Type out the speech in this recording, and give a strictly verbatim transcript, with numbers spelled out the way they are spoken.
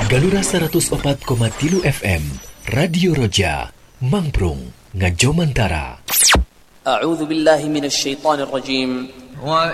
Galura seratus opat koma tilu F M Radio Roja Mangprung Ngajo Mantara. A'udzu billahi minasy syaithanir rajim.